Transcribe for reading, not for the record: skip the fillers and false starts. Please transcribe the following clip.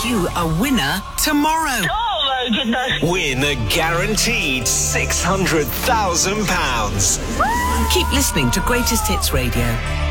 make you a winner tomorrow. Oh my goodness. Win a guaranteed £600,000. Keep listening to Greatest Hits Radio.